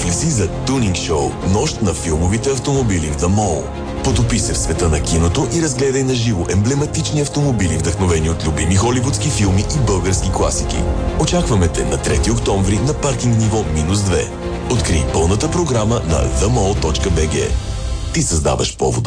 влези за Тунинг Шоу, нощ на филмовите автомобили в The Mall. Потопи се в света на киното и разгледай на живо емблематични автомобили, вдъхновени от любими холивудски филми и български класики. Очакваме те на 3 октомври на паркинг ниво -2. Открий пълната програма на themall.bg. Ти създаваш повода.